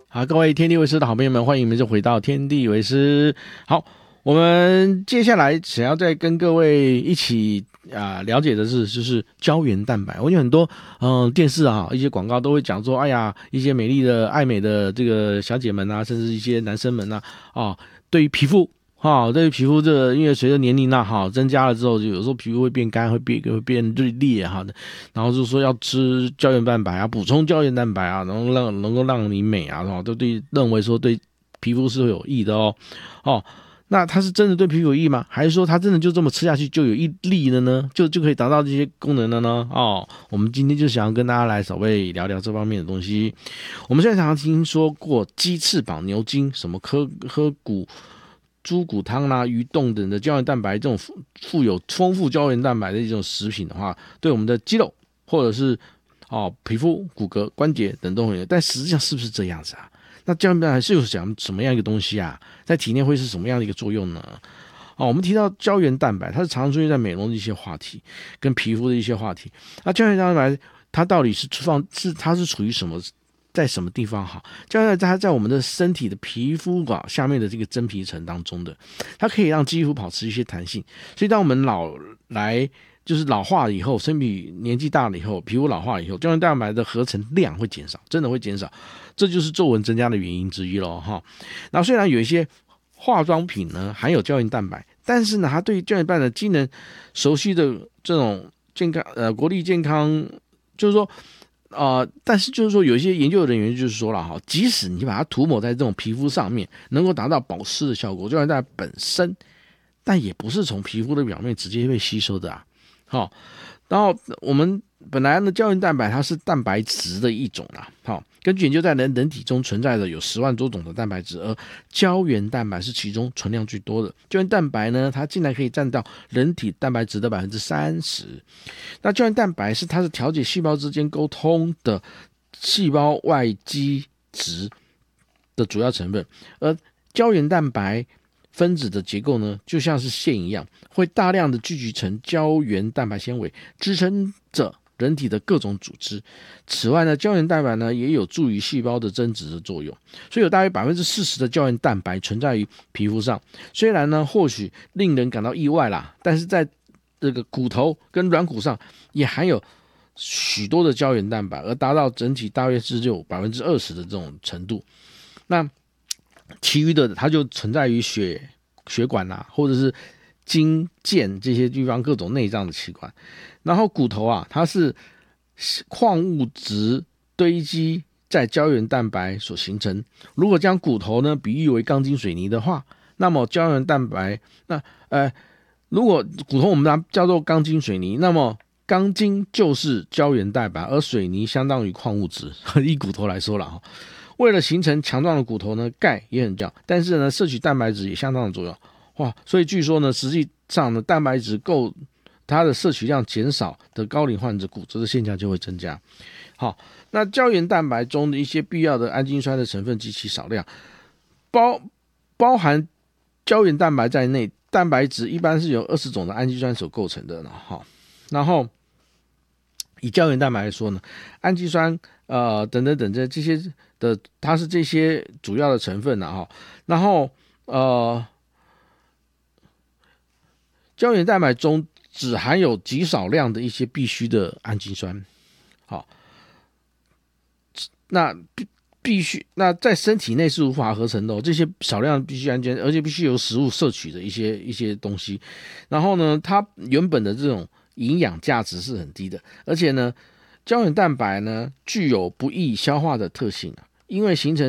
好，各位天地为师的好朋友们，欢迎你们就回到天地为师。好，我们接下来想要再跟各位一起了解的是，就是胶原蛋白。我有很多电视一些广告都会讲说，哎呀，一些美丽的爱美的这个小姐们啊，甚至一些男生们对于皮肤。对于皮肤这个，因为随着年龄增加了之后，就有时候皮肤会变干，会变裂然后就说要吃胶原蛋白啊，补充胶原蛋白啊，能够让你美啊，都认为说对皮肤是会有益的那它是真的对皮肤有益吗？还是说它真的就这么吃下去就有益了呢？就可以达到这些功能了呢？我们今天就想要跟大家来稍微聊聊这方面的东西。我们现在常常听说过鸡翅膀、牛筋，什么喝猪骨汤鱼冻等的胶原蛋白，这种富有丰富胶原蛋白的一种食品的话，对我们的肌肉或者是皮肤、骨骼、关节等都很有。但实际上是不是这样子啊？那胶原蛋白是有讲什么样一个东西啊？在体内会是什么样的一个作用呢？我们提到胶原蛋白，它是常常出现在美容的一些话题，跟皮肤的一些话题。那胶原蛋白它到底它是处于什么？在什么地方好？胶原蛋白它在我们的身体的皮肤下面的这个真皮层当中的，它可以让肌肤保持一些弹性。所以当我们就是老化了以后，身体年纪大了以后，皮肤老化以后，胶原蛋白的合成量会减少，真的会减少，这就是皱纹增加的原因之一咯那虽然有一些化妆品呢含有胶原蛋白，但是呢，它对胶原蛋白的机能熟悉的这种健康国立健康就是说。但是就是说，有一些研究人员就是说了即使你把它涂抹在这种皮肤上面，能够达到保湿的效果，胶原蛋白本身，但也不是从皮肤的表面直接被吸收的然后我们本来呢，胶原蛋白它是蛋白质的一种根据研究，在人体中存在的有10万多种的蛋白质，而胶原蛋白是其中存量最多的。胶原蛋白呢，它竟然可以占到人体蛋白质的30%。那胶原蛋白它是调节细胞之间沟通的细胞外基质的主要成分，而胶原蛋白分子的结构呢，就像是线一样，会大量的聚集成胶原蛋白纤维，支撑着人体的各种组织。此外呢，胶原蛋白呢也有助于细胞的增殖的作用，所以有大约40%的胶原蛋白存在于皮肤上。虽然呢，或许令人感到意外啦，但是在这个骨头跟软骨上也含有许多的胶原蛋白，而达到整体大约是有20%的这种程度。那其余的它就存在于血管或者是筋腱这些地方各种内脏的器官。然后骨头它是矿物质堆积在胶原蛋白所形成。如果将骨头呢比喻为钢筋水泥的话，那么胶原蛋白如果骨头我们把它叫做钢筋水泥，那么钢筋就是胶原蛋白，而水泥相当于矿物质。以骨头来说了为了形成强壮的骨头呢，钙也很重要，但是呢，摄取蛋白质也相当的重要。所以据说呢，实际上呢，蛋白质它的摄取量减少的高龄患者，骨折的现象就会增加。那胶原蛋白中的一些必要的氨基酸的成分极其少量，包含胶原蛋白在内，蛋白质一般是由20种的氨基酸所构成的然后以胶原蛋白来说呢，氨基酸等等这些的，它是这些主要的成分然后胶原蛋白中只含有极少量的一些必需的氨基酸。那在身体内是无法合成的这些少量必需氨基酸，而且必须由食物摄取的一些东西。然后呢，它原本的这种营养价值是很低的，而且呢，胶原蛋白呢具有不易消化的特性因为形成